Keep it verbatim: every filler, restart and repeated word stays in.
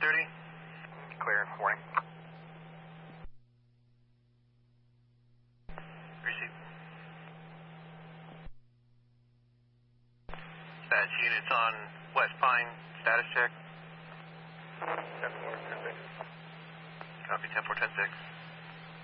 thirty. Clear, warning. Receive. Dispatch units on West Pine, status check. ten four, ten six. Copy, ten four, ten six.